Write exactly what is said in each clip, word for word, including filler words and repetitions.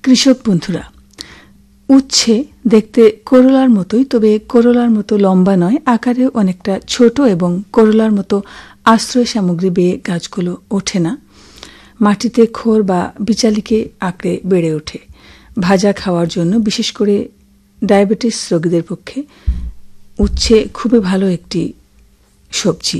কৃষক বন্ধুরা, উচ্ছে দেখতে করলার মতোই, তবে করলার মতো লম্বা নয়, আকারেও অনেকটা ছোট এবং করলার মতো আশ্রয় সামগ্রী বেয়ে গাছগুলো ওঠে না। মাটিতে খড় বা বিচালিকে আঁকড়ে বেড়ে ওঠে। ভাজা খাওয়ার জন্য, বিশেষ করে ডায়াবেটিস রোগীদের পক্ষে উচ্ছে খুবই ভালো একটি সবজি।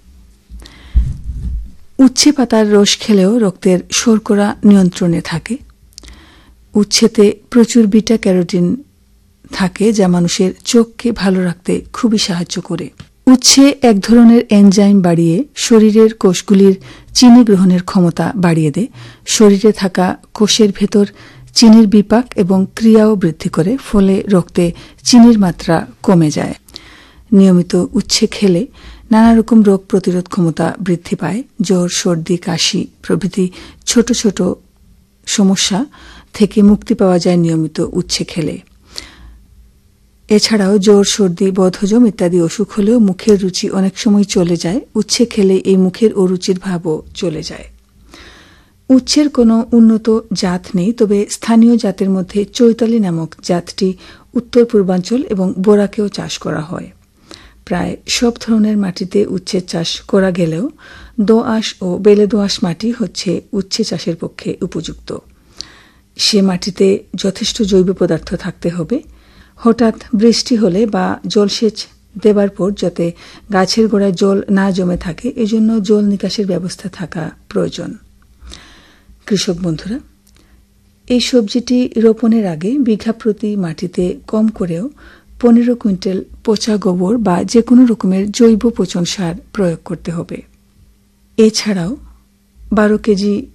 উচ্ছে পাতার রস খেলেও রক্তের শর্করা নিয়ন্ত্রণে থাকে। উচ্ছেতে প্রচুর বিটা ক্যারোটিন থাকে, যা মানুষের চোখকে ভালো রাখতে খুবই সাহায্য করে। উচ্ছে এক ধরনের এনজাইম বাড়িয়ে শরীরের কোষগুলির চিনি গ্রহণের ক্ষমতা বাড়িয়ে দেয়। শরীরে থাকা কোষের ভেতর চিনির বিপাক এবং ক্রিয়াও বৃদ্ধি করে, ফলে রক্তে চিনির মাত্রা কমে যায়। নিয়মিত উচ্ছে খেলে নানা রকম রোগ প্রতিরোধ ক্ষমতা বৃদ্ধি পায়। জ্বর, সর্দি, কাশি প্রভৃতি ছোট ছোট সমস্যা থেকে মুক্তি পাওয়া যায় নিয়মিত উচ্ছে খেলে। এছাড়াও জ্বর, সর্দি, বদহজম ইত্যাদি অসুখ হলেও মুখের রুচি অনেক সময় চলে যায়। উচ্ছে খেলে এই মুখের অরুচির ভাবও চলে যায়। উচ্ছের কোনো উন্নত জাত নেই, তবে স্থানীয় জাতের মধ্যে চৈতালি নামক জাতটি উত্তর পূর্বাঞ্চল এবং বোরাকেও চাষ করা হয়। প্রায় সব ধরনের মাটিতে উচ্ছের চাষ করা গেলেও দোআঁশ ও বেলে দোআঁশ মাটি হচ্ছে উচ্ছে চাষের পক্ষে উপযুক্ত। সে মাটিতে যথেষ্ট জৈব পদার্থ থাকতে হবে। হঠাৎ বৃষ্টি হলে বা জলসেচ দেবার পর যাতে গাছের গোড়ায় জল না জমে থাকে, এজন্য জল নিকাশের ব্যবস্থা থাকা প্রয়োজন। কৃষক বন্ধুরা, এই সবজিটি রোপণের আগে বিঘা প্রতি মাটিতে কম করেও পনেরো কুইন্টাল পচা গোবর বা যে কোনো রকমের জৈব পচন সার প্রয়োগ করতে হবে। এছাড়াও বারো কেজি